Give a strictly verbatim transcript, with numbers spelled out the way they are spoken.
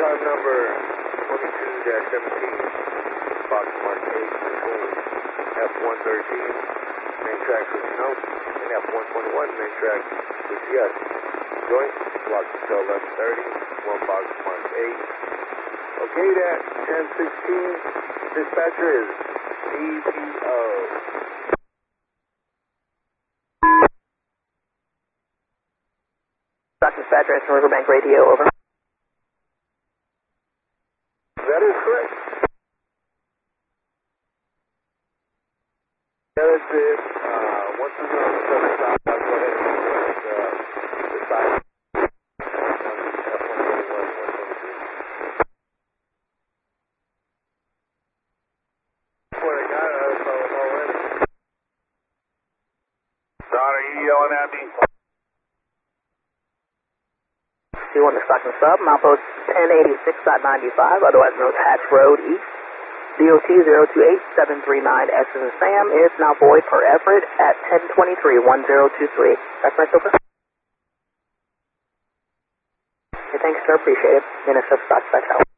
Alarm number twenty-two dash seventeen, box mark eight, F one thirteen, main track with no, and F one twenty-one, main track with yes. Joint, block until eleven thirty, one box mark eight. Okay, that ten sixteen, dispatcher is D P O. Dispatcher, it's Riverbank Radio, over. That is correct. That is it. Uh, once we're on the southern side, I'll go ahead and request uh, the side. What I got, I was already. Don, are you yelling at me? two on the Stockton sub, milepost ten eighty-six ninety-five, otherwise known as Hatch Road East. D O T zero two eight seven three nine, S as in Sam, is now void per Everett at ten twenty-three ten twenty-three. That's right, over. Okay, thanks, sir. Appreciate it. N S F Stock, back out.